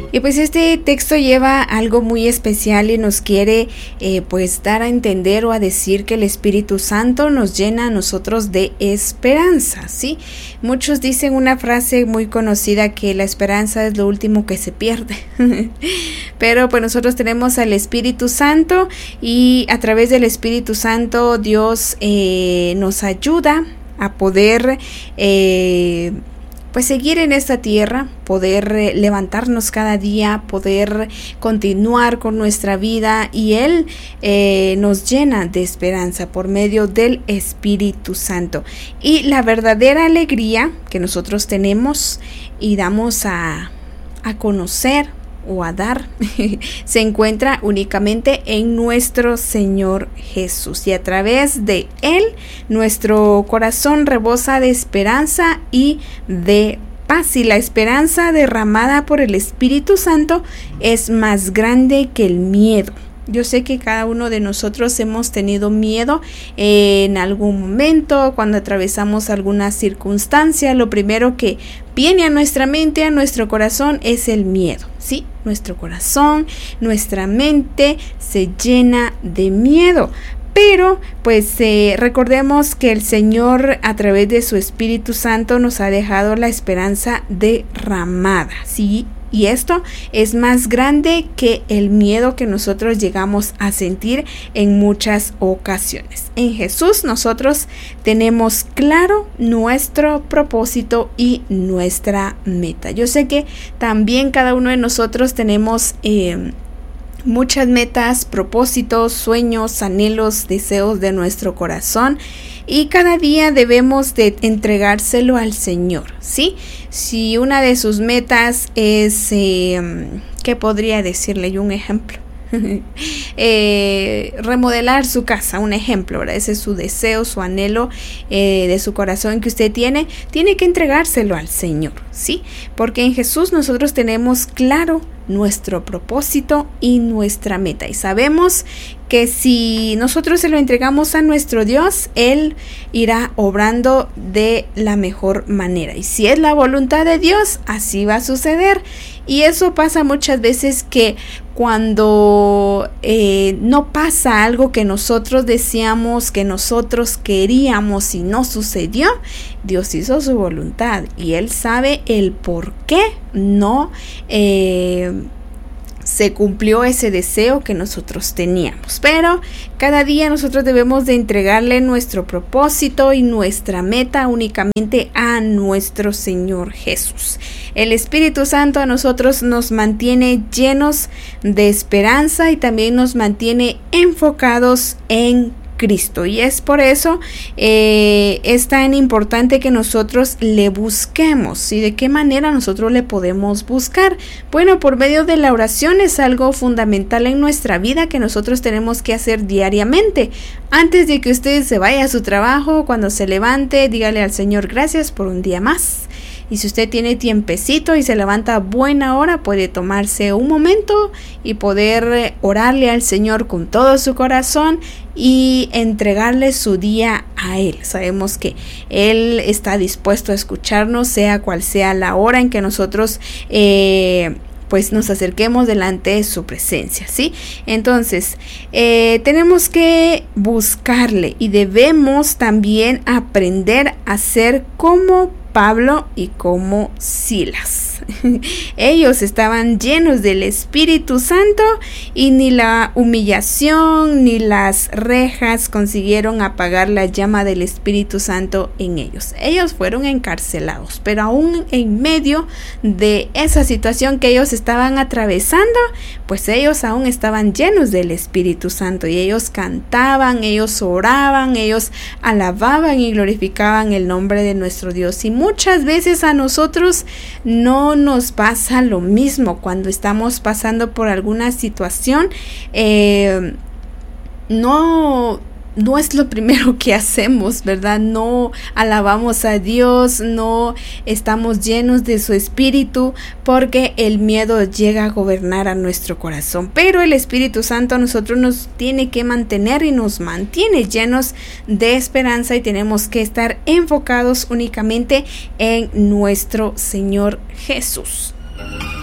Y pues este texto lleva algo muy especial y nos quiere pues dar a entender o a decir que el Espíritu Santo nos llena a nosotros de esperanza, ¿sí? Muchos dicen una frase muy conocida que la esperanza es lo último que se pierde. Pero pues nosotros tenemos al Espíritu Santo y a través del Espíritu Santo Dios nos ayuda a poder pues seguir en esta tierra, poder levantarnos cada día, poder continuar con nuestra vida, y Él nos llena de esperanza por medio del Espíritu Santo. Y la verdadera alegría que nosotros tenemos y damos a conocer o a dar se encuentra únicamente en nuestro Señor Jesús, y a través de Él nuestro corazón rebosa de esperanza y de paz, y la esperanza derramada por el Espíritu Santo es más grande que el miedo. Yo sé que cada uno de nosotros hemos tenido miedo en algún momento, cuando atravesamos alguna circunstancia. Lo primero que viene a nuestra mente, a nuestro corazón, es el miedo, ¿sí? Nuestro corazón, nuestra mente se llena de miedo. Pero pues recordemos que el Señor a través de su Espíritu Santo nos ha dejado la esperanza derramada, ¿sí? Y esto es más grande que el miedo que nosotros llegamos a sentir en muchas ocasiones. En Jesús nosotros tenemos claro nuestro propósito y nuestra meta. Yo sé que también cada uno de nosotros tenemos muchas metas, propósitos, sueños, anhelos, deseos de nuestro corazón, y cada día debemos de entregárselo al Señor, ¿sí? Si una de sus metas es, ¿qué podría decirle yo? Un ejemplo. Remodelar su casa, un ejemplo, ¿verdad? Ese es su deseo, su anhelo de su corazón que usted tiene que entregárselo al Señor, ¿sí? Porque en Jesús nosotros tenemos claro nuestro propósito y nuestra meta, y sabemos que si nosotros se lo entregamos a nuestro Dios, Él irá obrando de la mejor manera, y si es la voluntad de Dios, así va a suceder. Y eso pasa muchas veces, que cuando no pasa algo que nosotros deseamos, que nosotros queríamos y no sucedió, Dios hizo su voluntad y Él sabe el por qué no se cumplió ese deseo que nosotros teníamos. Pero cada día nosotros debemos de entregarle nuestro propósito y nuestra meta únicamente a nuestro Señor Jesús. El Espíritu Santo a nosotros nos mantiene llenos de esperanza y también nos mantiene enfocados en Cristo, y es por eso es tan importante que nosotros le busquemos. ¿Y de qué manera nosotros le podemos buscar? Bueno, por medio de la oración. Es algo fundamental en nuestra vida que nosotros tenemos que hacer diariamente. Antes de que usted se vaya a su trabajo, cuando se levante, dígale al Señor gracias por un día más. Y si usted tiene tiempecito y se levanta a buena hora, puede tomarse un momento y poder orarle al Señor con todo su corazón y entregarle su día a Él. Sabemos que Él está dispuesto a escucharnos, sea cual sea la hora en que nosotros pues nos acerquemos delante de su presencia, ¿sí? Entonces, tenemos que buscarle y debemos también aprender a ser como Pablo y como Silas. Ellos estaban llenos del Espíritu Santo y ni la humillación ni las rejas consiguieron apagar la llama del Espíritu Santo en ellos. Ellos fueron encarcelados, pero aún en medio de esa situación que ellos estaban atravesando, pues ellos aún estaban llenos del Espíritu Santo, y ellos cantaban, ellos oraban, ellos alababan y glorificaban el nombre de nuestro Dios. Y muchas veces a nosotros no nos pasa lo mismo cuando estamos pasando por alguna situación. No es lo primero que hacemos, ¿verdad? No alabamos a Dios, no estamos llenos de su Espíritu, porque el miedo llega a gobernar a nuestro corazón. Pero el Espíritu Santo a nosotros nos tiene que mantener y nos mantiene llenos de esperanza, y tenemos que estar enfocados únicamente en nuestro Señor Jesús.